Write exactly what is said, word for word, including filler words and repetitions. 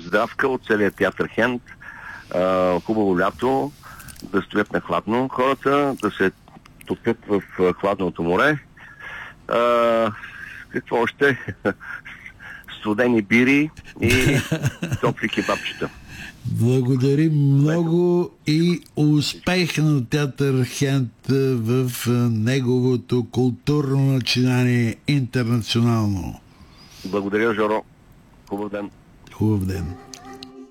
здравка от целия театър Хент. А, хубаво лято, да стоят на хладно хората, да се топят в хладното море. А, какво още? Студени бири и топли кебабчета. Благодарим много и успех на театър Хент в неговото културно начинание интернационално. Благодаря, Жоро. Хубав ден. Хубав ден.